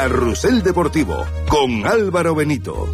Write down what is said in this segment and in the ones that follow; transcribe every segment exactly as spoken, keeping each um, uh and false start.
Carrusel Deportivo, con Álvaro Benito.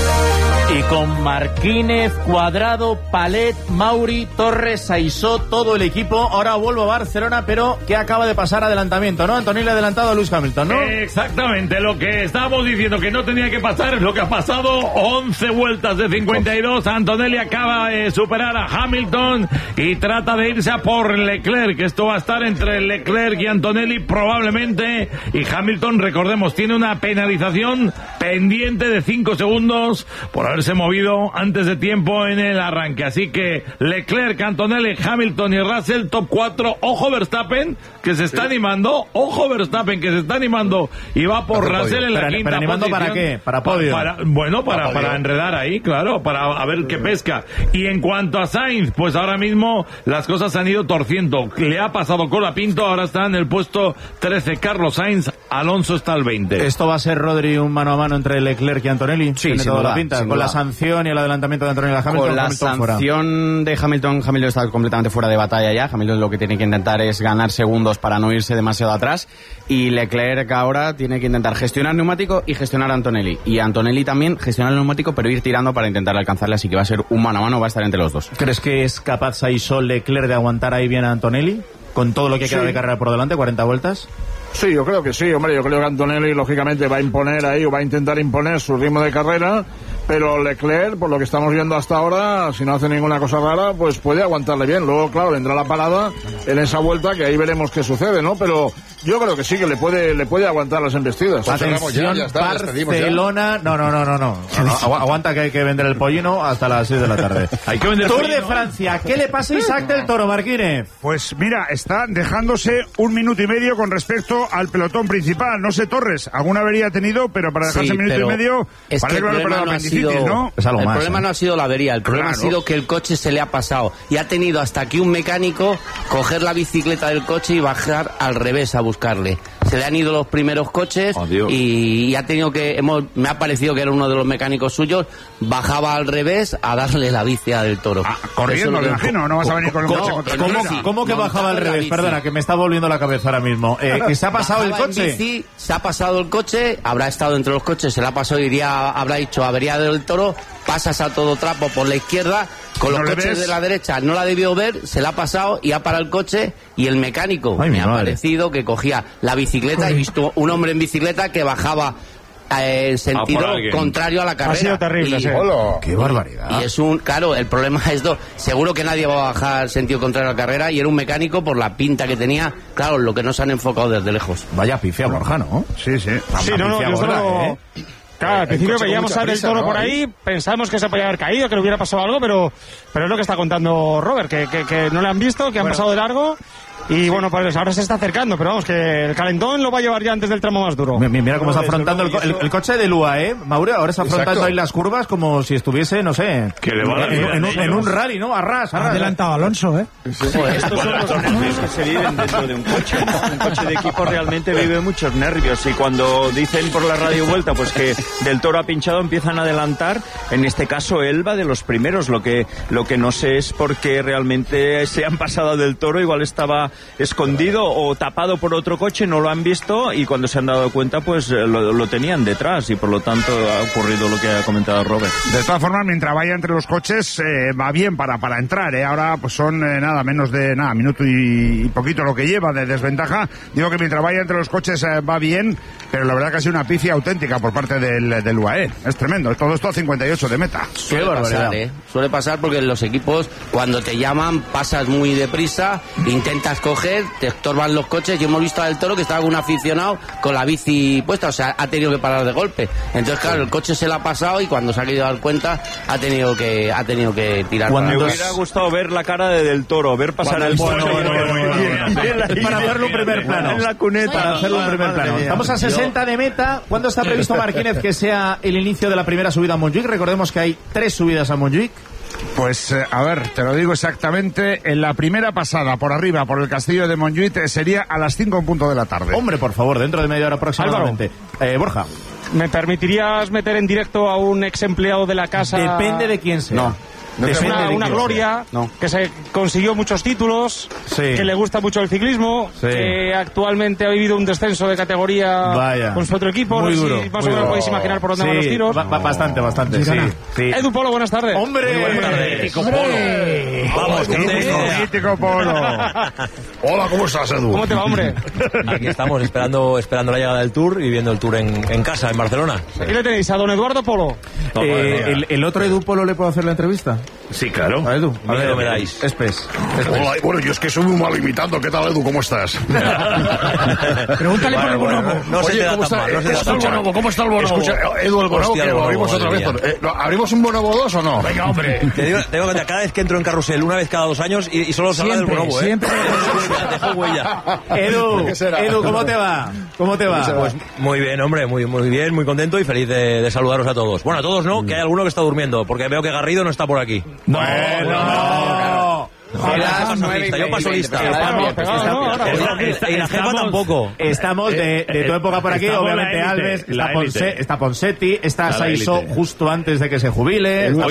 Y con Marquínez, Cuadrado, Palet, Mauri, Torres, Aisó, todo el equipo. Ahora vuelvo a Barcelona, pero que acaba de pasar adelantamiento, ¿no? Antonelli ha adelantado a Lewis Hamilton, ¿no? Exactamente, lo que estábamos diciendo que no tenía que pasar es lo que ha pasado. once vueltas de cincuenta y dos. Antonelli acaba de superar a Hamilton y trata de irse a por Leclerc. Esto va a estar entre Leclerc y Antonelli probablemente. Y Hamilton, recordemos, tiene una penalización pendiente de cinco segundos por haberse movido antes de tiempo en el arranque. Así que Leclerc, Antonelli, Hamilton y Russell, top cuatro. Ojo Verstappen, que se está sí. animando. Ojo Verstappen, que se está animando y va por Russell en la pero, quinta pero animando posición. ¿Para qué? Para podio. Para, para, bueno, para, para, para enredar ahí, claro, para a ver qué pesca. Y en cuanto a Sainz, pues ahora mismo las cosas se han ido torciendo. Le ha pasado Colapinto, ahora está en el puesto trece Carlos Sainz, Alonso está al veinte. ¿Esto va a ser, Rodri, un mano a mano entre Leclerc y Antonelli? Sí, Tiene sin toda duda, la pinta. sin Con duda. la sanción y el adelantamiento de Antonelli a Hamilton. Con la Hamilton sanción fuera. de Hamilton, Hamilton está completamente fuera de batalla ya. Hamilton lo que tiene que intentar es ganar segundos para no irse demasiado atrás. Y Leclerc ahora tiene que intentar gestionar neumático y gestionar a Antonelli. Y Antonelli también gestionar el neumático, pero ir tirando para intentar alcanzarle. Así que va a ser un mano a mano, va a estar entre los dos. ¿Crees que es capaz Aisó Leclerc de aguantar ahí bien a Antonelli? Con todo lo que queda sí. de carrera por delante, cuarenta vueltas. Sí, yo creo que sí, hombre, yo creo que Antonelli lógicamente va a imponer ahí o va a intentar imponer su ritmo de carrera, pero Leclerc, por lo que estamos viendo hasta ahora, si no hace ninguna cosa rara, pues puede aguantarle bien. Luego, claro, vendrá la parada en esa vuelta, que ahí veremos qué sucede, ¿no? Pero yo creo que sí, que le puede le puede aguantar las embestidas. Atención, ya, ya está, Barcelona... No, no, no, no, no. Agu aguanta que hay que vender el pollino hasta las seis de la tarde. Hay que vender Tour de Francia. ¿Qué le pasa a Isaac del Toro, Marquínez? Pues mira, está dejándose un minuto y medio con respecto al pelotón principal. No sé, Torres, alguna avería ha tenido, pero para dejarse sí, un minuto y medio... Es que el problema, no ha, sido, ¿no? Es algo el más, problema ¿eh? no ha sido la avería, el problema claro. ha sido que el coche se le ha pasado y ha tenido hasta aquí un mecánico coger la bicicleta del coche y bajar al revés a buscarle. Se le han ido los primeros coches oh, y, y ha tenido que... Hemos, me ha parecido que era uno de los mecánicos suyos, bajaba al revés a darle la bici a del Toro. Ah, corriendo, me imagino, no vas a venir con el ¿Cómo, coche contra ¿cómo, ¿cómo, ¿Cómo que bajaba al revés? Perdona, que me está volviendo la cabeza ahora mismo. Eh, ¿Que se ha pasado el coche? Bici, se ha pasado el coche, habrá estado entre los coches, se le ha pasado, iría, habrá dicho avería del Toro, pasas a todo trapo por la izquierda, con los no coches de la derecha no la debió ver, se la ha pasado y ha parado el coche y el mecánico Ay, me ha madre. parecido que cogía la bicicleta y visto un hombre en bicicleta que bajaba eh, en sentido ah, contrario a la carrera. Ha sido terrible, y, sí. Hola. Qué barbaridad. Y es un, claro, el problema es esto, seguro que nadie va a bajar sentido contrario a la carrera y era un mecánico por la pinta que tenía, claro, lo que no se han enfocado desde lejos. Vaya pifia, Borja, ¿no? Sí, sí. Sí, no, no, yo solo... ¿eh? Claro, al principio veíamos a Del Toro ¿no? por ahí, pensamos que se podía haber caído, que le hubiera pasado algo, pero, pero es lo que está contando Robert, que, que, que no le han visto, que han bueno. pasado de largo. Y bueno, pues ahora se está acercando, pero vamos, que el calentón lo va a llevar ya antes del tramo más duro. Mira, mira cómo está afrontando el, el, el coche de Lua, ¿eh? Mauro, ahora está afrontando Exacto. ahí las curvas como si estuviese, no sé, que le va en, en, en, en un rally, ¿no? Arras, arras. Ha adelantado a Alonso, ¿eh? Sí. Pues estos son los nervios que se viven dentro de un coche. Un coche de equipo realmente vive muchos nervios y cuando dicen por la radio vuelta pues que Del Toro ha pinchado, empiezan a adelantar. En este caso él va de los primeros. Lo que, lo que no sé es por qué realmente se han pasado a Del Toro. Igual estaba escondido o tapado por otro coche, no lo han visto y cuando se han dado cuenta pues lo, lo tenían detrás y por lo tanto ha ocurrido lo que ha comentado Robert. De todas formas, mientras vaya entre los coches eh, va bien para, para entrar, ¿eh? Ahora pues son eh, nada, menos de nada, minuto y, y poquito lo que lleva de desventaja. Digo que mientras vaya entre los coches eh, va bien, pero la verdad que ha sido una pifia auténtica por parte del, del U A E. Es tremendo, todo esto a cincuenta y ocho de meta. Suele pasar, ¿eh? Suele pasar porque en los equipos cuando te llaman pasas muy deprisa, intentas coger, te estorban los coches y hemos visto a Del Toro que estaba con un aficionado con la bici puesta, o sea, ha tenido que parar de golpe. Entonces, claro, el coche se le ha pasado y cuando se ha querido dar cuenta ha tenido que ha tenido que tirar. Cuando me hubiera gustado ver la cara de Del Toro, ver pasar el bueno, bueno, para hacerlo un primer plano. En la cuneta. Para hacerlo un primer plano. Estamos a sesenta de meta. ¿Cuándo está previsto, Marquínez, que sea el inicio de la primera subida a Montjuic? Recordemos que hay tres subidas a Montjuic. Pues, eh, a ver, te lo digo exactamente, en la primera pasada por arriba, por el castillo de Montjuic, eh, sería a las cinco en punto de la tarde. Hombre, por favor, dentro de media hora aproximadamente. Eh, Borja. ¿Me permitirías meter en directo a un ex empleado de la casa? Depende de quién sea. No. Es una, una gloria, no. que se consiguió muchos títulos, sí. que le gusta mucho el ciclismo, sí. que actualmente ha vivido un descenso de categoría Vaya. con su otro equipo. Muy no sé duro, si más o menos podéis imaginar por dónde sí. van los tiros. Ba bastante, bastante. Sí. Sí. Edu Polo, buenas tardes. ¡Hombre! Buenas tardes. Mítico Polo. Vamos, mítico Polo. Hola, ¿cómo estás, Edu? ¿Cómo te va, hombre? Aquí estamos esperando, esperando la llegada del Tour y viendo el Tour en, en casa, en Barcelona. Aquí le tenéis a don Eduardo Polo. No, eh, el, ¿El otro Edu Polo le puedo hacer la entrevista? Sí, claro. A Edu. A ver, me dais. Espes. Hola, bueno, yo es que soy muy mal imitando. ¿Qué tal, Edu? ¿Cómo estás? Pregúntale por el bonobo. No Oye, se te da tan mal. No se te da tan mal. ¿Cómo está el bonobo? Escucha, Edu, el bonobo, Hostia, que lo abrimos otra vez. Eh, ¿Abrimos un bonobo dos o no? Venga, hombre. Te digo, te digo que cada vez que entro en carrusel, una vez cada dos años, y, y solo se habla del bonobo, ¿eh? Siempre. Dejó huella. Edu, Edu, ¿cómo te va? ¿Cómo te va? Pues muy bien, hombre, muy, muy bien, muy contento y feliz de, de saludaros a todos. Bueno, a todos no, que hay alguno que está durmiendo, porque veo que Garrido no está por aquí. No, no, no. Yo paso lista. Y la jefa tampoco. Estamos de, de tu época por aquí, obviamente Alves, está, Ponce, está Ponsetti, está Saisó justo antes de que se jubile. Lo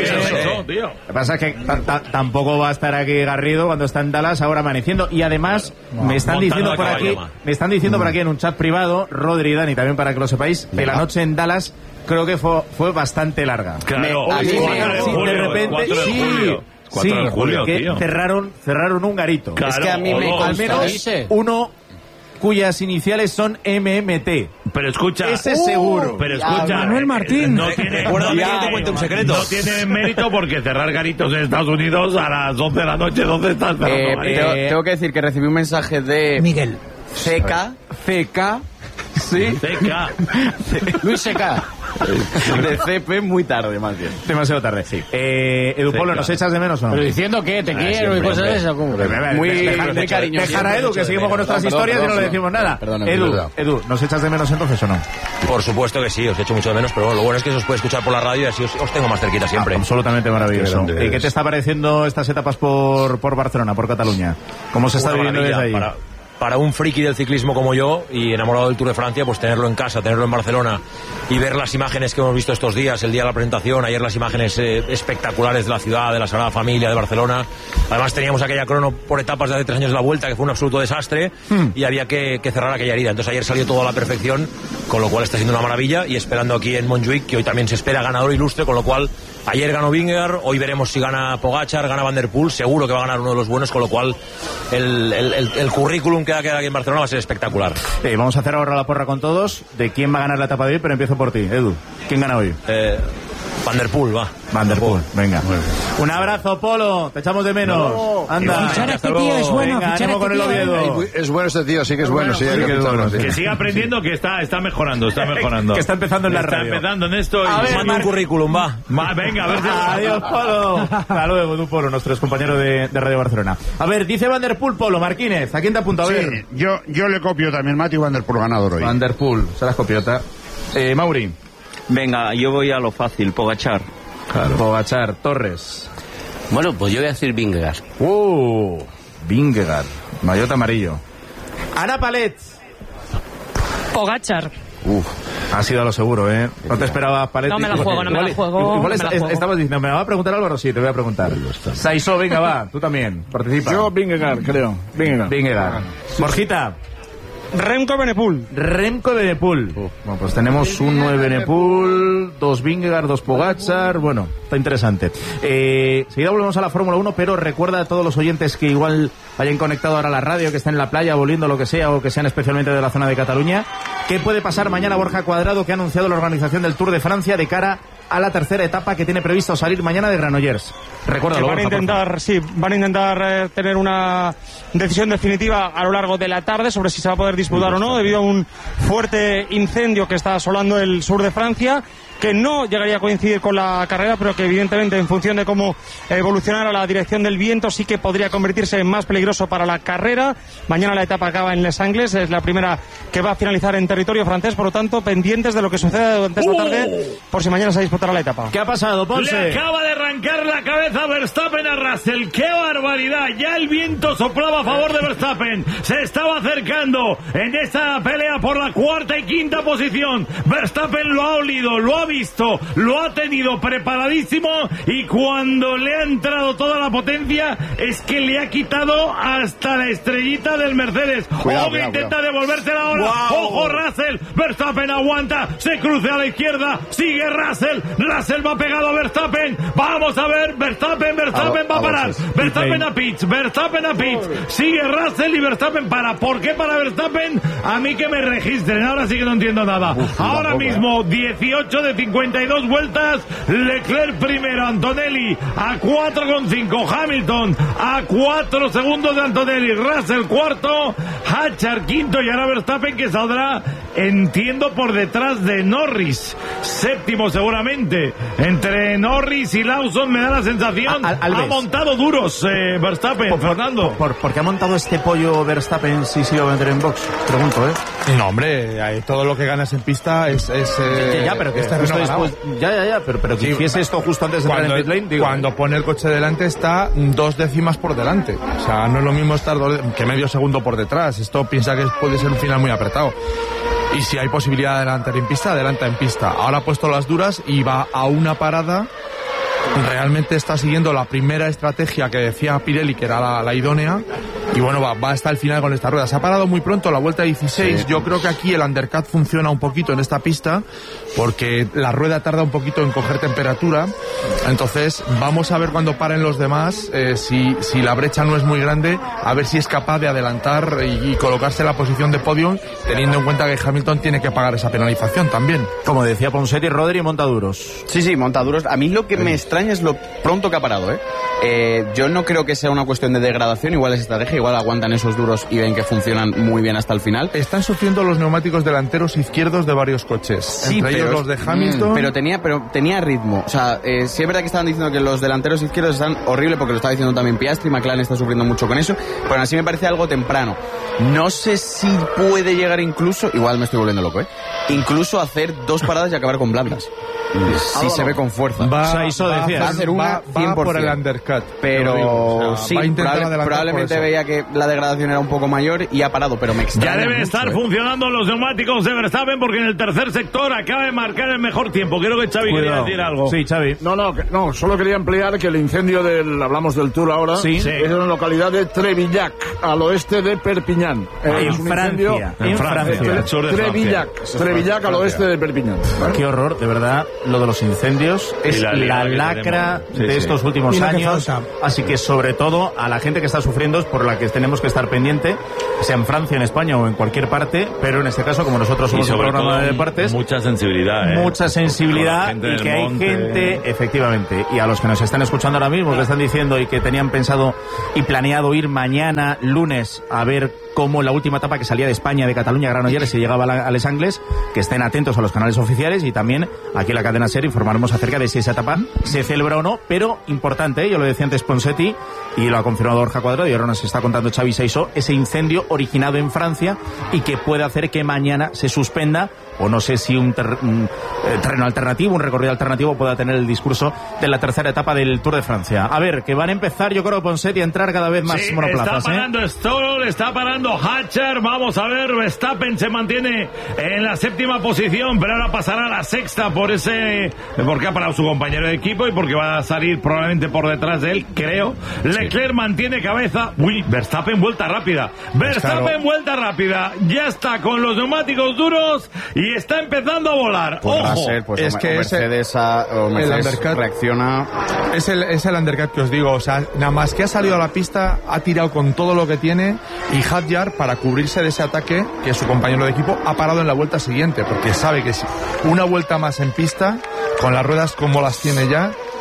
que pasa es que tampoco va a estar aquí Garrido cuando está en Dallas ahora amaneciendo. Y además me están diciendo por aquí, me están diciendo por aquí en un chat privado, Rodri y Dani, también para que lo sepáis, que la noche en Dallas creo que fue, fue bastante larga. Claro, me, sí, de repente, sí. Sí, de julio, que tío. cerraron, cerraron un garito. Claro, es que a mí me al menos uno cuyas iniciales son M M T. Pero escucha, ese es seguro. Pero escucha, Manuel Martín. No tiene, te un secreto. No tiene mérito porque cerrar garitos en Estados Unidos a las once de la noche, ¿dónde estás cerrando? Eh, tengo, tengo que decir que recibí un mensaje de Miguel C K, C K, sí, C K, Luis C K. De C P muy tarde, más bien. Demasiado tarde, sí. Eh, Edu Polo, ¿nos echas de menos o no? Pero diciendo que te ah, quiero y cosas de eso. ¿Cómo? Muy, muy cariño. Dejar a Edu, que seguimos con nuestras perdón, historias perdón, y no le decimos nada. Perdón, Edu, Edu, ¿nos echas de menos entonces o no? Por supuesto que sí, os echo mucho de menos, pero bueno, lo bueno es que eso os puede escuchar por la radio y así os, os tengo más cerquita siempre. Ah, absolutamente maravilloso. ¿Y qué te está pareciendo estas etapas por, por Barcelona, por Cataluña? ¿Cómo se está viviendo desde ahí? Para... Para un friki del ciclismo como yo y enamorado del Tour de Francia, pues tenerlo en casa, tenerlo en Barcelona y ver las imágenes que hemos visto estos días, el día de la presentación, ayer las imágenes eh, espectaculares de la ciudad, de la Sagrada Familia, de Barcelona. Además teníamos aquella crono por etapas de hace tres años de la Vuelta, que fue un absoluto desastre hmm. y había que, que cerrar aquella herida. Entonces ayer salió todo a la perfección, con lo cual está siendo una maravilla y esperando aquí en Montjuic, que hoy también se espera ganador ilustre, con lo cual ayer ganó Vingegaard, hoy veremos si gana Pogačar, gana Van der Poel, seguro que va a ganar uno de los buenos, con lo cual el, el, el, el currículum que va a quedar aquí en Barcelona va a ser espectacular. Eh, vamos a hacer ahora la porra con todos de quién va a ganar la etapa de hoy, pero empiezo por ti, Edu. ¿Quién gana hoy? Eh, Van der Poel, va. Van der Poel, venga. Un abrazo, Polo, te echamos de menos. No, Anda. Fichar a este tío es bueno. Venga, ánimo con el Oviedo. Es bueno este tío, sí que es bueno. Sí, que, es bueno, sí. Que siga aprendiendo, que está, está mejorando, está mejorando. Que está empezando en la está radio. Está empezando en esto. A y ver, manda un currículum, va. va. Venga, a ver si... Adiós, Polo. Hasta luego, tú, Polo, nuestro compañero de, de Radio Barcelona. A ver, dice Van der Poel, Polo, Marquínez, ¿a quién te apunta? A ver. Sí, yo, yo le copio también, Mati Van der Poel ganador hoy. Van der Poel, se las copiota. Eh, Mauri. Venga, yo voy a lo fácil, Pogačar. Claro. Pogačar, Torres. Bueno, pues yo voy a decir Vingegaard. Uh, Vingegaard, maillot amarillo. Ana Palet. Pogačar. Uf, ha sido a lo seguro, ¿eh? No te esperaba Palet. No me la juego, no me la juego. Igual es, es, estamos diciendo, ¿me va a preguntar Álvaro? Sí, te voy a preguntar. Saisó, venga, va, tú también, participa. Yo Vingegaard, creo. Vingegaard. Vingegaard. Morjita. Remco Evenepoel. Remco Evenepoel. Uh, bueno, pues tenemos uno Evenepoel, dos Vingegaard, dos Pogačar. Bueno, está interesante. Eh, seguida volvemos a la Fórmula uno, pero recuerda a todos los oyentes que igual hayan conectado ahora a la radio, que estén en la playa, volviendo lo que sea, o que sean especialmente de la zona de Cataluña. ¿Qué puede pasar mañana, Borja Cuadrado, que ha anunciado la organización del Tour de Francia de cara a la tercera etapa que tiene previsto salir mañana de Granollers? Recuérdalo, van a intentar, sí, van a intentar eh, tener una decisión definitiva a lo largo de la tarde sobre si se va a poder disputar o no, debido a un fuerte incendio que está asolando el sur de Francia, que no llegaría a coincidir con la carrera, pero que evidentemente en función de cómo evolucionara la dirección del viento sí que podría convertirse en más peligroso para la carrera. Mañana la etapa acaba en Les Angles, es la primera que va a finalizar en territorio francés, por lo tanto pendientes de lo que suceda durante esta tarde, por si mañana se disputa disputará la etapa. ¿Qué ha pasado, Ponce? Le acaba de arrancar la cabeza Verstappen a Russell. ¡Qué barbaridad! Ya el viento soplaba a favor de Verstappen. Se estaba acercando en esta pelea por la cuarta y quinta posición. Verstappen lo ha olido, lo ha visto, lo ha tenido preparadísimo y cuando le ha entrado toda la potencia es que le ha quitado hasta la estrellita del Mercedes. Cuidado, Ojo, que cuidado, intenta cuidado. devolvérsela ahora. Wow. Ojo, Russell. Verstappen aguanta, se cruce a la izquierda, sigue Russell. Russell va pegado a Verstappen. Vamos a ver, Verstappen, Verstappen A- va a a parar. voces. Verstappen a pits, Verstappen a pits. Sigue Russell y Verstappen para. ¿Por qué para Verstappen? A mí que me registren. Ahora sí que no entiendo nada. Ahora tampoco, mismo, dieciocho de cincuenta y dos vueltas. Leclerc primero, Antonelli a cuatro coma cinco. Hamilton a cuatro segundos de Antonelli. Russell cuarto. Hatcher quinto y ahora Verstappen que saldrá, entiendo, por detrás de Norris. Séptimo seguramente. Entre Norris y Lawson me da la sensación. Al- al- ha Albes. montado duros eh, Verstappen, Fernando. ¿Por, por qué ha montado este pollo Verstappen si se iba a meter en box? Pregunto, ¿eh? No, hombre, eh, todo lo que ganas en pista es... es eh, ya, pero que es justo terreno ganado. después... Ya, ya, ya, pero, pero que Sí, hiciese esto justo antes de entrar Cuando, en pit lane, digo... cuando pone el coche delante está dos décimas por delante. O sea, no es lo mismo estar dos, que medio segundo por detrás. Esto piensa que puede ser un final muy apretado. Y si hay posibilidad de adelantar en pista, adelanta en pista. Ahora ha puesto las duras y va a una parada. Realmente está siguiendo la primera estrategia que decía Pirelli, que era la, la idónea. Y bueno, va, va hasta el final con esta rueda. Se ha parado muy pronto, la vuelta dieciséis. Sí. Yo creo que aquí el undercut funciona un poquito en esta pista, porque la rueda tarda un poquito en coger temperatura. Entonces, vamos a ver cuando paren los demás, eh, si, si la brecha no es muy grande, a ver si es capaz de adelantar y, y colocarse en la posición de podio, teniendo en cuenta que Hamilton tiene que pagar esa penalización también. Como decía Ponsetti, Rodri monta duros. Sí, sí, monta duros. A mí lo que me extraña es lo pronto que ha parado, ¿eh? Eh, yo no creo que sea una cuestión de degradación, igual es estrategia, igual aguantan esos duros y ven que funcionan muy bien hasta el final. Están sufriendo los neumáticos delanteros izquierdos de varios coches, Sí, entre pero, ellos los de Hamilton. Mm, pero tenía, pero tenía ritmo. O sea, eh, sí es verdad que estaban diciendo que los delanteros izquierdos están horribles, porque lo estaba diciendo también Piastri, McLaren está sufriendo mucho con eso, pero aún así me parece algo temprano. No sé si puede llegar incluso, igual me estoy volviendo loco, ¿eh? Incluso hacer dos paradas y acabar con blandas. Sí, se ve con fuerza. Va, O sea, eso va, decía. va, Va a hacer una va, va cien por por el ciento. undercut. Pero te lo digo. O sea, sí, va a intentar probable- adelantar probablemente por eso. veía que la degradación era un poco mayor y ha parado, pero me extraña Ya deben mucho, estar ¿eh? funcionando los neumáticos de Verstappen, porque en el tercer sector acaba de marcar el mejor tiempo. Creo que Xavi quería Cuidado. decir algo. Sí, Xavi. No, no, que- no, solo quería ampliar que el incendio del, hablamos del Tour ahora, Sí. es en la localidad de Trevillac, al oeste de Perpiñán. Eh, En es un Francia, incendio- en Francia. Tre- el sur de Trevillac, Trevillac al oeste de Perpiñán. ¿vale? Qué horror, de verdad, lo de los incendios es Y la la, liada que lacra tenemos. Sí, de sí. estos últimos Y lo que años. falta. Así que, sobre todo, a la gente que está sufriendo es por la que tenemos que estar pendiente, sea en Francia, en España o en cualquier parte, pero en este caso, como nosotros Y somos un sobre programa todo de deportes, mucha sensibilidad, ¿eh? mucha Con sensibilidad la gente y del que hay monte. gente, efectivamente, y a los que nos están escuchando ahora mismo, que están diciendo y que tenían pensado y planeado ir mañana, lunes, a ver cómo la última etapa que salía de España, de Cataluña, Granollers, se llegaba a, la, a Les Angles, que estén atentos a los canales oficiales y también aquí en la cadena SER informaremos acerca de si esa etapa se celebra o no, pero importante, ¿eh? Yo lo decía antes Ponsetti y lo ha confirmado Borja Cuadrado y ahora nos está contando Xavi Saisó, ese incendio originado en Francia y que puede hacer que mañana se suspenda, o no sé si un, ter, un eh, terreno alternativo, un recorrido alternativo pueda tener el discurso de la tercera etapa del Tour de Francia. A ver, que van a empezar, yo creo, Ponsetti, a entrar cada vez más Sí, monoplazas. está parando ¿eh? Stroll, está parando Hatcher. Vamos a ver, Verstappen se mantiene en la séptima posición, pero ahora pasará a la sexta por ese, porque ha parado su compañero de equipo y porque va a salir probablemente por detrás de él, creo. Leclerc mantiene cabeza. Uy, Verstappen vuelta rápida. Verstappen Claro. vuelta rápida. Ya está con los neumáticos duros y está empezando a volar. Pues va a Ojo. ser, pues es o, que o ese- Mercedes, a- o el Mercedes undercut- reacciona. Es el, es el undercut que os digo, o sea, nada más que ha salido a la pista, ha tirado con todo lo que tiene y Hadjar, para cubrirse de ese ataque, que es su compañero de equipo, ha parado en la vuelta siguiente, porque sabe que si una vuelta más en pista, con las ruedas como las tiene ya,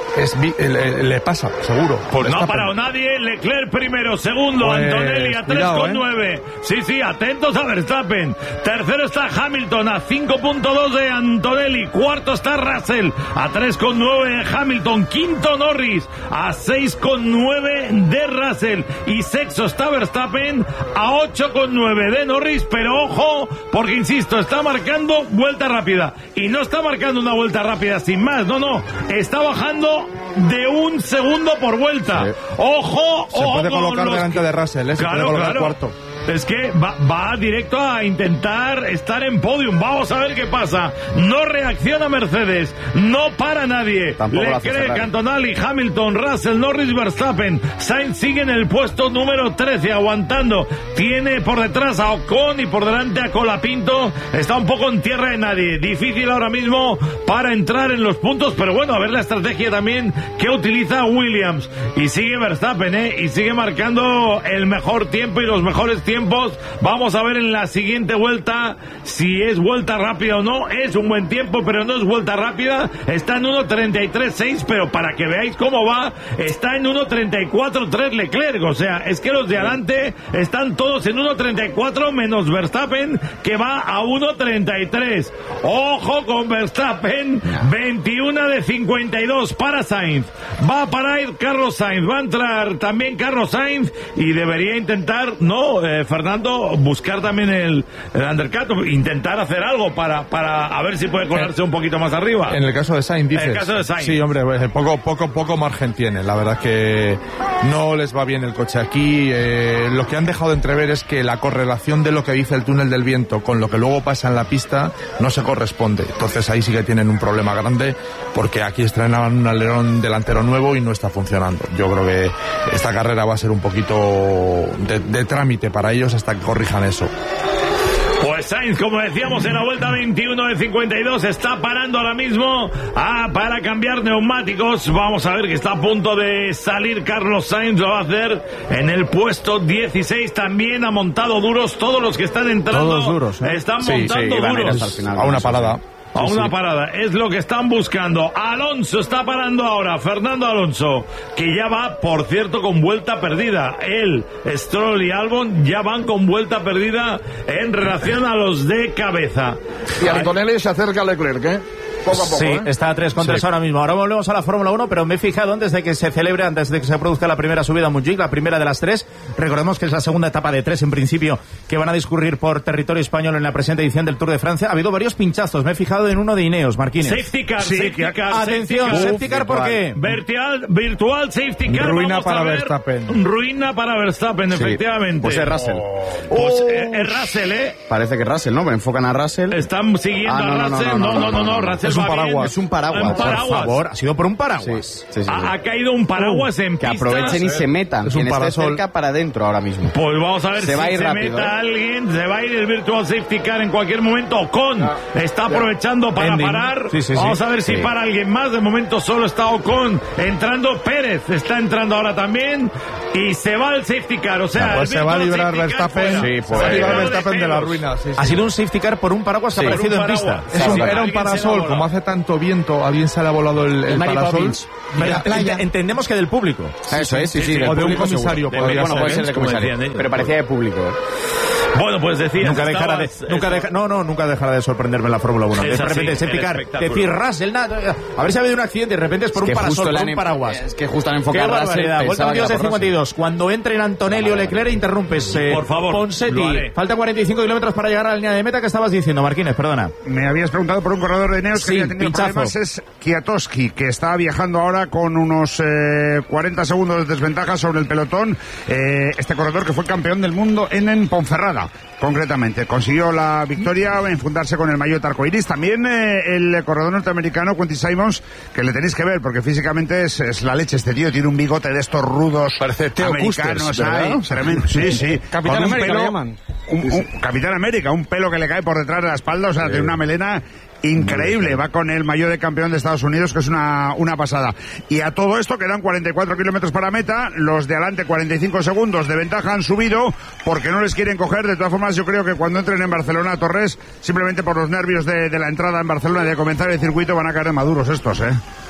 es, le, le pasa, seguro. Pues no ha Verstappen. parado nadie. Leclerc primero, segundo, Pues, Antonelli a tres coma nueve. ¿eh? Sí, sí, atentos a Verstappen. Tercero está Hamilton a cinco punto dos de Antonelli. Cuarto está Russell a tres coma nueve de Hamilton. Quinto Norris a seis coma nueve de Russell. Y sexto está Verstappen a ocho coma nueve de Norris. Pero ojo, porque insisto, está marcando vuelta rápida. Y no está marcando una vuelta rápida sin más. No, no. Está bajando de un segundo por vuelta. Sí. Ojo, Se ojo. puede con colocar los delante que... de Russell, ¿eh? Se Claro, puede colocar claro. cuarto. Es que va, va directo a intentar estar en podium. Vamos a ver qué pasa. No reacciona Mercedes. No para nadie. Leclerc, Antonelli, Hamilton, Russell, Norris, Verstappen. Sainz sigue en el puesto número trece, aguantando. Tiene por detrás a Ocon y por delante a Colapinto. Está un poco en tierra de nadie. Difícil ahora mismo para entrar en los puntos. Pero bueno, a ver la estrategia también que utiliza Williams. Y sigue Verstappen, ¿eh? Y sigue marcando el mejor tiempo y los mejores tiempos. Tiempos. Vamos a ver en la siguiente vuelta si es vuelta rápida o no. Es un buen tiempo, pero no es vuelta rápida. Está en uno treinta y tres seis, pero para que veáis cómo va, está en uno treinta y cuatro tres Leclerc. O sea, es que los de adelante están todos en uno treinta y cuatro menos Verstappen, que va a uno treinta y tres. Ojo con Verstappen, veintiuno de cincuenta y dos para Sainz. Va a parar Carlos Sainz, va a entrar también Carlos Sainz y debería intentar, no, eh, Fernando, buscar también el, el undercut, intentar hacer algo para, para a ver si puede colarse un poquito más arriba. En el caso de Sainz, dices. En el caso de Sainz. Sí, hombre, pues, poco, poco, poco margen tiene. La verdad que no les va bien el coche aquí. Eh, lo que han dejado de entrever es que la correlación de lo que dice el túnel del viento con lo que luego pasa en la pista no se corresponde. Entonces ahí sí que tienen un problema grande, porque aquí estrenaban un alerón delantero nuevo y no está funcionando. Yo creo que esta carrera va a ser un poquito de, de trámite para ellos hasta que corrijan eso. Pues Sainz, como decíamos, en la vuelta veintiuno de cincuenta y dos está parando ahora mismo ah, para cambiar neumáticos. Vamos a ver que está a punto de salir Carlos Sainz, lo va a hacer en el puesto dieciséis. También ha montado duros, todos los que están entrando Todos duros, ¿eh? están Sí, montando sí, duros. hasta el final, a una parada. A Sí, una sí. parada, es lo que están buscando. Alonso está parando ahora, Fernando Alonso, que ya va, por cierto, con vuelta perdida. Él, Stroll y Albon ya van con vuelta perdida en relación a los de cabeza. Y Antonelli se acerca a Leclerc, ¿eh? Poco a poco, sí, ¿eh? está a tres con tres Sí. ahora mismo. Ahora volvemos a la Fórmula uno, pero me he fijado antes de que se celebre, antes de que se produzca la primera subida a Montjuic, la primera de las tres. Recordemos que es la segunda etapa de tres, en principio, que van a discurrir por territorio español en la presente edición del Tour de Francia. Ha habido varios pinchazos. Me he fijado en uno de Ineos, Marquínez. Safety car, Sí, safety que- car, Atención, safety car. safety car, ¿por qué? Virtual, virtual safety car. Ruina vamos para a ver. Verstappen. Ruina para Verstappen, Sí, efectivamente. pues es Russell. Pues eh, es Russell, ¿eh? Parece que Russell, ¿no? Enfocan a Russell. Están siguiendo Ah, no, a no, no, Russell. no, No, no, no, no, no, Russell Es un va bien. paraguas. Es un paraguas. Un paraguas. Por favor, ha sido por un paraguas. Sí, sí, sí, sí. Ha, ha caído un paraguas en Que pista. aprovechen y se metan. Es un Quien esté parasol. cerca para adentro ahora mismo. Pues vamos a ver Se si va a ir se rápido, meta ¿eh? alguien, se va a ir el Virtual Safety Car en cualquier momento. Ocon está aprovechando para Ending. parar. Sí, sí, sí. Vamos a ver si Sí. para alguien más. De momento solo está Ocon entrando. Pérez está entrando ahora también. Y se va el Safety Car. O sea, Pues el se va a Virtual librar Safety Car Verstappen. fuera. Sí, Se pues. va a librar Fuera de Verstappen de la pelos. ruina. Sí, sí. Ha sido un safety car por un paraguas que ha Por aparecido un en pista. paraguas. Es Sí, un- sí, era un alguien se la ha parasol, volado. como hace tanto viento, a bien se le ha volado el, el Mary parasol. Poppins. Pero la playa. ent- entendemos que del público. Eso es, sí, sí. del O de un público comisario, seguro. podría Bueno, ser, puede ¿eh? ser de Como comisario. decían ellos. Pero parecía de público. ¿eh? Bueno, pues decías. Nunca dejará de, estabas- nunca deja, no, no, nunca dejará de sorprenderme en la Fórmula uno. Es De así, repente, safety el car, espectáculo. decir Russell, nada, a ver si ha habido un accidente, de repente es por Es un que parasol, justo le por han un em- paraguas. Es que justo han Qué enfocado a Russell. barbaridad. Vuelta Pensaba que veintidós era de por cincuenta y Russell. dos. Cuando entren Antonelli o Leclerc, interrumpes. eh, Por favor, Ponseti. lo haré. Falta cuarenta y cinco kilómetros para llegar a la línea de meta. ¿Qué estabas diciendo, Marquínez? Perdona. Me habías preguntado por un corredor de Ineos que Sí, había tenido pinchazo. problemas. Es Kwiatkowski, que está viajando ahora con unos eh, cuarenta segundos de desventaja sobre el pelotón. Eh, este corredor que fue campeón del mundo en, en Ponferrada, concretamente. Consiguió la victoria en fundarse con el maillot arcoiris. También eh, el corredor norteamericano Quentin Simons, que le tenéis que ver, porque físicamente es, es la leche este tío. Tiene un bigote de estos rudos Parece Theo americanos. Custers, ¿verdad? Ay, tremendo. Sí, sí. Capitán Con un América pelo- lo llaman. un- un- Capitán América, un pelo que le cae por detrás de la espalda, o sea, tiene una melena increíble. Va con el maillot de campeón de Estados Unidos, que es una, una pasada. Y a todo esto quedan cuarenta y cuatro kilómetros para meta. Los de adelante cuarenta y cinco segundos de ventaja han subido porque no les quieren coger. De todas formas, yo creo que cuando entren en Barcelona, Torres, simplemente por los nervios de, de la entrada en Barcelona y de comenzar el circuito, van a caer maduros estos, ¿eh?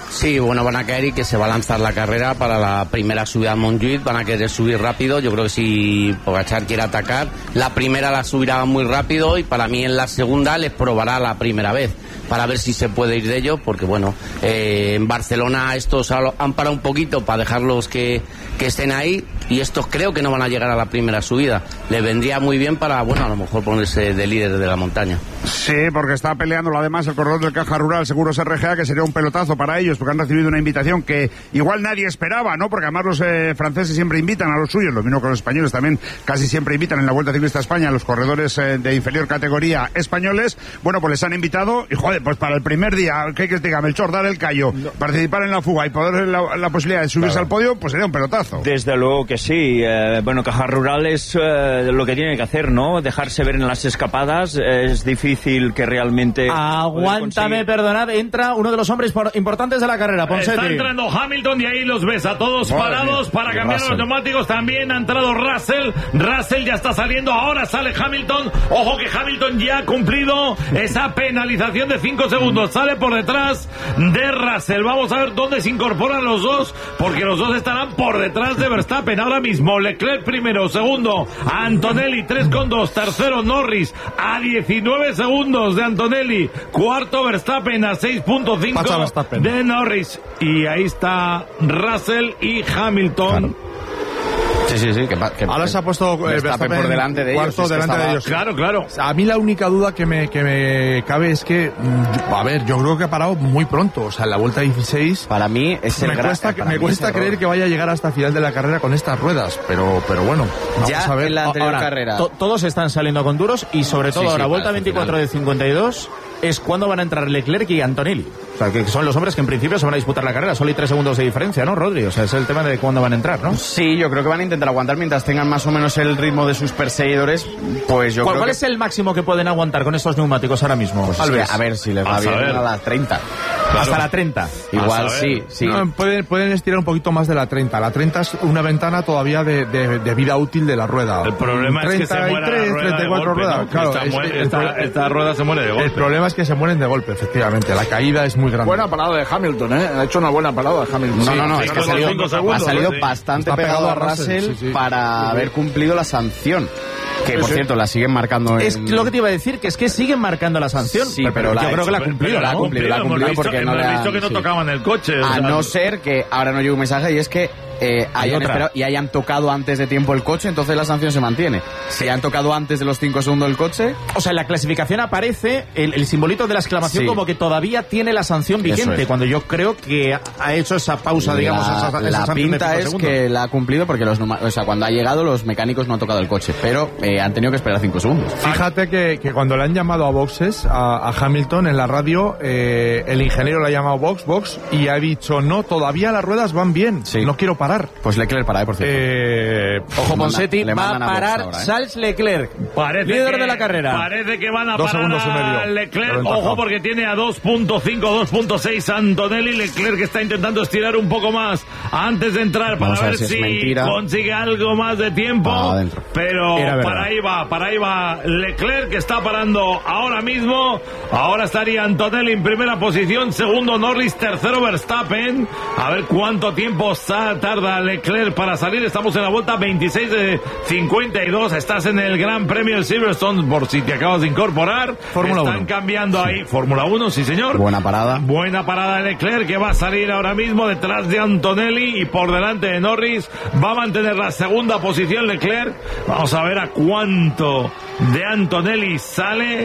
Sí, bueno, van a caer y que se va a lanzar la carrera para la primera subida a Montjuïc, van a querer subir rápido. Yo creo que si Pogačar quiere atacar, la primera la subirá muy rápido y para mí en la segunda les probará la primera vez para ver si se puede ir de ello, porque bueno, eh, en Barcelona estos han parado un poquito para dejarlos que, que estén ahí, y estos creo que no van a llegar a la primera subida. Les vendría muy bien para, bueno, a lo mejor ponerse de líder de la montaña. Sí, porque está peleándolo además el corredor del Caja Rural Seguros R G A, que sería un pelotazo para ellos, porque han recibido una invitación que igual nadie esperaba, ¿no? Porque además los eh, franceses siempre invitan a los suyos, lo mismo que los españoles también casi siempre invitan en la Vuelta Ciclista a España a los corredores eh, de inferior categoría españoles. Bueno, pues les han invitado y, joder, pues para el primer día, ¿qué que te diga, Melchor, dar el callo, no. participar en la fuga y poder la, la posibilidad de subirse claro. al podio, pues sería un pelotazo. Desde luego que sí. Eh, bueno, Caja Rural es eh, lo que tiene que hacer, ¿no? Dejarse ver en las escapadas. Eh, es difícil que realmente... Aguántame, perdonad, entra uno de los hombres por, importantes de la carrera, Ponseti. Está entrando Hamilton y ahí los ves a todos Madre parados mía. para cambiar Russell. los neumáticos. También ha entrado Russell. Russell ya está saliendo. Ahora sale Hamilton. Ojo que Hamilton ya ha cumplido esa penalización de cinco segundos. Sale por detrás de Russell. Vamos a ver dónde se incorporan los dos, porque los dos estarán por detrás de Verstappen ahora mismo. Leclerc primero, segundo Antonelli tres coma dos, tercero Norris a diecinueve segundos de Antonelli, cuarto Verstappen a seis punto cinco de Norris, y ahí está Russell y Hamilton. Claro. Sí, sí, sí. Que, que, Ahora se ha puesto eh, Verstappen por delante de ellos. Cuarto es delante estaba... de ellos. Claro, claro. A mí la única duda que me, que me cabe es que, a ver, yo creo que ha parado muy pronto. O sea, en la vuelta dieciséis... Para mí es el Me cuesta, gra... me cuesta creer que vaya a llegar hasta el final de la carrera con estas ruedas. Pero, pero bueno, vamos ya a ver. En la anterior ahora, carrera. To todos están saliendo con duros y sobre todo sí, sí, ahora, vuelta veinticuatro de cincuenta y dos, es cuando van a entrar Leclerc y Antonelli. O sea, que son los hombres que en principio se van a disputar la carrera. Solo hay tres segundos de diferencia, ¿no, Rodri? O sea, es el tema de cuándo van a entrar, ¿no? Sí, yo creo que van a intentar aguantar mientras tengan más o menos el ritmo de sus perseguidores. Pues yo ¿Cuál, creo ¿cuál que... es el máximo que pueden aguantar con estos neumáticos ahora mismo? Pues es que, a ver, si les va bien a las treinta. Claro. Hasta la treinta. Igual sí, sí. No, pueden, pueden estirar un poquito más de la treinta. La treinta es una ventana todavía de, de, de vida útil de la rueda. El problema es que se muere la rueda treinta y cuatro golpe, ruedas. ¿no? Claro, esta, es, muere, el, esta, el, esta rueda se muere de golpe. El problema es que se mueren de golpe, efectivamente. La caída es muy grande. Buena parada de Hamilton, ¿eh? Ha hecho una buena parada Hamilton. No, no, no, sí, es que ha salido, segundos, ha salido sí. bastante Está pegado a Russell, sí, sí. para sí, haber cumplido la sanción. Que, por sí. cierto, la siguen marcando en... Es lo que te iba a decir, que es que siguen marcando la sanción. Sí, pero, pero la yo ha creo hecho, que la ha pero- cumplido, pero la ha ¿no? cumplido, la ha Hemos cumplido visto, porque no hemos le han- visto que no sí. tocaban el coche. o A sea, no ser que ahora no llegue un mensaje y es que eh, hayan otra. esperado y hayan tocado antes de tiempo el coche, entonces la sanción se mantiene. Si han tocado antes de los cinco segundos el coche... O sea, en la clasificación aparece el, el simbolito de la exclamación Sí. como que todavía tiene la sanción vigente, Eso es. cuando yo creo que ha hecho esa pausa, digamos, la, esa, esa la sanción de pinta cinco es segundos. que la ha cumplido porque los numa- o sea, cuando ha llegado los mecánicos no han tocado el coche, pero eh, han tenido que esperar cinco segundos. Fíjate que, que cuando le han llamado a boxes, a, a Hamilton en la radio, eh, el ingeniero le ha llamado box, box, y ha dicho, no, todavía las ruedas van bien, Sí. no quiero parar. Pues Leclerc para, eh, por cierto. Eh, Ojo, manda- Ponseti le va mandan a a box parar ahora, ¿eh? Charles Leclerc, Parece líder que, de la carrera. Parece que van a Dos parar segundos y medio a de Leclerc. ventaja. Ojo, porque tiene a dos punto cinco, dos punto seis Antonelli. Leclerc que está intentando estirar un poco más antes de entrar para Vamos a ver ver si si, es mentira. consigue algo más de tiempo. Ah, adentro. Pero Era verdad. para ahí va, para ahí va Leclerc, que está parando ahora mismo. Ahora estaría Antonelli en primera posición, segundo Norris, tercero Verstappen. A ver cuánto tiempo sa- tarda Leclerc para salir. Estamos en la vuelta veintiséis de cincuenta y dos. Estás en el Gran Premio de Silverstone, por si te acabas de incorporar. Fórmula Están uno. cambiando ahí. Fórmula uno, sí señor. Buena parada. Buena parada de Leclerc, que va a salir ahora mismo detrás de Antonelli y por delante de Norris. Va a mantener la segunda posición Leclerc. Vamos a ver a cuánto de Antonelli sale.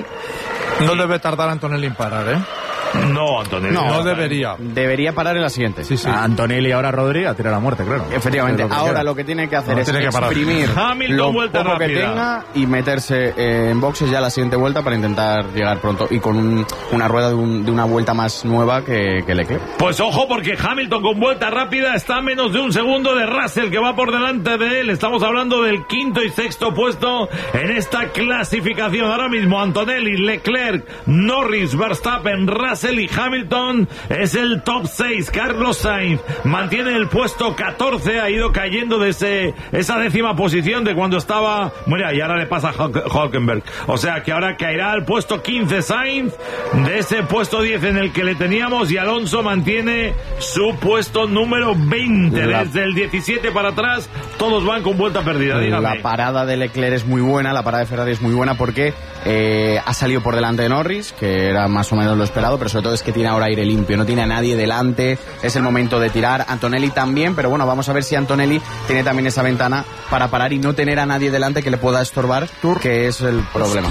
no debe tardar Antonelli en parar, ¿eh? No, Antonelli. No, debería. Debería parar en la siguiente. Sí, sí. A Antonelli ahora Rodri a tirar a muerte, claro. Efectivamente, Es lo que ahora queda. lo que tiene que hacer No, es tiene que parar. exprimir Hamilton, lo vuelta poco que rápida. tenga y meterse eh, en boxes ya la siguiente vuelta para intentar llegar pronto y con un- una rueda de, un- de una vuelta más nueva que, que Leclerc. Pues ojo, porque Hamilton con vuelta rápida está a menos de un segundo de Russell, que va por delante de él. Estamos hablando del quinto y sexto puesto en esta clasificación. Ahora mismo Antonelli, Leclerc, Norris, Verstappen, Russell Russell y Hamilton es el top seis. Carlos Sainz mantiene el puesto catorce, ha ido cayendo de ese, esa décima posición de cuando estaba, mira, y ahora le pasa a Hülkenberg, o sea que ahora caerá al puesto quince Sainz, de ese puesto diez en el que le teníamos, y Alonso mantiene su puesto número veinte. La... desde el diecisiete para atrás todos van con vuelta perdida. Dígame. La parada de Leclerc es muy buena, la parada de Ferrari es muy buena porque eh, ha salido por delante de Norris, que era más o menos lo esperado, pero sobre todo es que tiene ahora aire limpio, no tiene a nadie delante, es el momento de tirar. Antonelli también, pero bueno, vamos a ver si Antonelli tiene también esa ventana para parar y no tener a nadie delante que le pueda estorbar, que es el problema.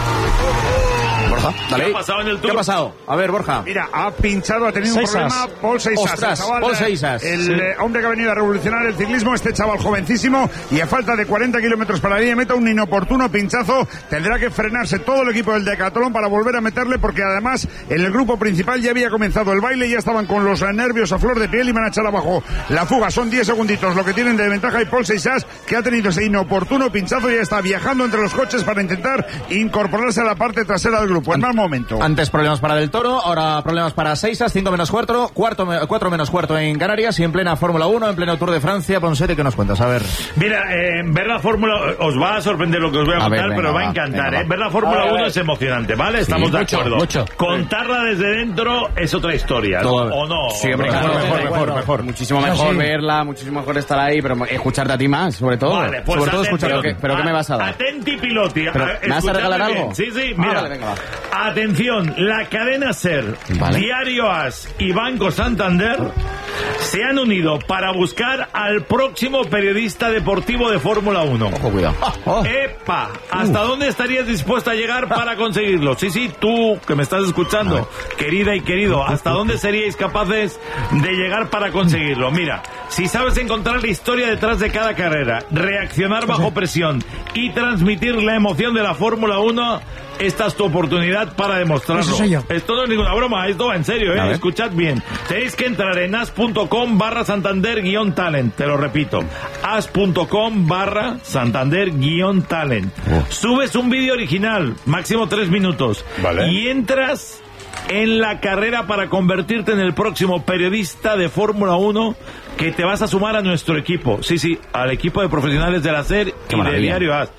Borja, dale. ¿Qué ha pasado en el Tour? ¿Qué ha pasado? A ver, Borja. Mira, ha pinchado, ha tenido Seisas. un problema Paul Seisas. Ostras, el chaval, Paul Seisas. El Sí. eh, hombre que ha venido a revolucionar el ciclismo, este chaval jovencísimo, y a falta de cuarenta kilómetros para la línea de meta, un inoportuno pinchazo. Tendrá que frenarse todo el equipo del Decathlon para volver a meterle, porque además en el grupo principal ya había comenzado el baile, ya estaban con los nervios a flor de piel y van a echar abajo la fuga. Son diez segunditos lo que tienen de ventaja, y Paul Seisas, que ha tenido ese inoportuno pinchazo, ya está viajando entre los coches para intentar incorporarse a la parte trasera del grupo. En mal momento. Antes problemas para Del Toro, ahora problemas para Seisas, cinco menos cuarto, cuarto, cuatro menos cuarto en Canarias, y en plena Fórmula uno, en pleno Tour de Francia. Ponsete, ¿qué nos cuentas? A ver. Mira, eh, ver la Fórmula, os va a sorprender lo que os voy a, A contar, ver, venga, pero os va a va, encantar. venga, eh. va. Ver la Fórmula A ver, a uno ver. es emocionante, ¿vale? Estamos Sí, de mucho, acuerdo. mucho. Contarla desde dentro es otra historia, ¿no? Todo. ¿O no? Sí, hombre, Claro, mejor, mejor, de mejor, acuerdo. mejor. Muchísimo mejor No, sí. verla, muchísimo mejor estar ahí, pero escucharte a ti más, sobre todo. Vale, pues sobre todo atención. escucharte. ¿Pero qué me vas a dar? Atenti piloti. Pero, A- ¿me vas a escuchadme regalar bien. algo? Sí, sí, Ah, mira. vale, venga, va. Atención, la cadena SER, Vale. Diario AS y Banco Santander se han unido para buscar al próximo periodista deportivo de Fórmula uno. Ojo, cuidado. ¡Epa! ¿Hasta dónde estarías dispuesto a llegar para conseguirlo? Sí, sí, tú que me estás escuchando, querida y querido, ¿hasta dónde seríais capaces de llegar para conseguirlo? Mira, si sabes encontrar la historia detrás de cada carrera, reaccionar bajo presión y transmitir la emoción de la Fórmula uno, esta es tu oportunidad para demostrarlo. Eso soy yo. Esto no es ninguna broma, esto va en serio, A ¿eh? ver. Escuchad bien. Tenéis que entrar en as.com barra Santander guión talent. Te lo repito. as.com barra Santander guión talent. Subes un vídeo original, máximo tres minutos. Vale. Y entras en la carrera para convertirte en el próximo periodista de Fórmula uno que te vas a sumar a nuestro equipo. Sí, sí, al equipo de profesionales de la SER y de maravilla. Diario AS.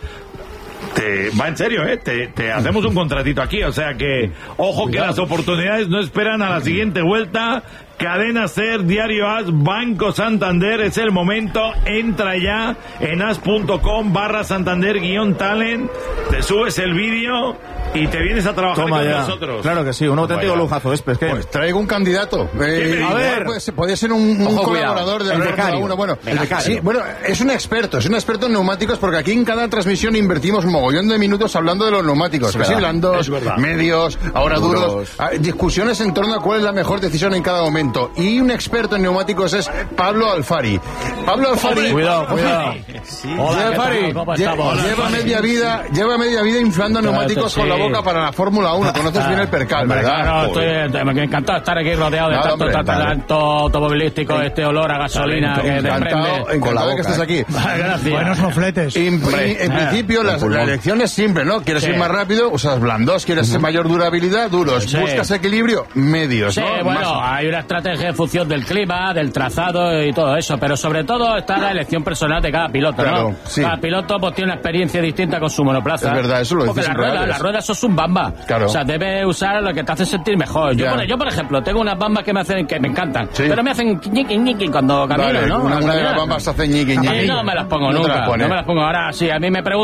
Te, va en serio, ¿eh? Te, te hacemos un contratito aquí, o sea que, ojo que las oportunidades no esperan a la siguiente vuelta. Cadena SER, Diario AS, Banco Santander, es el momento. Entra ya en as.com barra Santander guión talent, te subes el vídeo y te vienes a trabajar Toma con ya. nosotros. Claro que sí, un auténtico Vaya. lujazo. Es, ¿qué? Pues traigo un candidato. Eh, A ver. pues, podría ser un, un Ojo, colaborador cuidado. de El la Fórmula becario. uno. Bueno, El becario. sí, bueno, es un experto, es un experto en neumáticos, porque aquí en cada transmisión invertimos mogollón de minutos hablando de los neumáticos. Es Que si verdad. blandos, Es verdad. medios, ahora duros. Duros. Ah, discusiones en torno a cuál es la mejor decisión en cada momento. Y un experto en neumáticos es Pablo Alfari. Pablo Alfari. Cuidado, cuidado. Hola, Alfari. Lle- Lleva media vida, lleva media vida inflando neumáticos con la boca para la Fórmula uno. Conoces bien el percal, ¿verdad? Claro, Joder. estoy, me encantado estar aquí rodeado de Nada, tanto, hombre, tanto, vale. tanto automovilístico, este olor a gasolina que Encantado, desprende. encantado de que estés aquí. Gracias. Buenos mofletes. En, Hombre, en eh, principio, la, la elección es simple, ¿no? ¿Quieres Sí. ir más rápido? Usas blandos. ¿Quieres mayor durabilidad? Duros. Sí. ¿Buscas equilibrio? Medios, Sí, ¿no? bueno, Más- hay una estrategia en función del clima, del trazado y todo eso, pero sobre todo está la elección personal de cada piloto, Claro, ¿no? sí. Cada piloto pues tiene una experiencia distinta con su monoplaza. Es verdad, eso lo Porque dices las en ruedas, reales. las ruedas son un bamba. Claro. O sea, debe usar lo que te hace sentir mejor. Yo, Ya. por, yo, por ejemplo, tengo unas bambas que me hacen, que me encantan, Sí. pero me hacen ñiqui ñiqui cuando camino, Vale, ¿no? una, Al una de caminar. las bambas hace ñiqui, ñiqui. Y no me las pongo No te nunca, las pones. no me las pongo. Ahora, sí, a mí me preguntan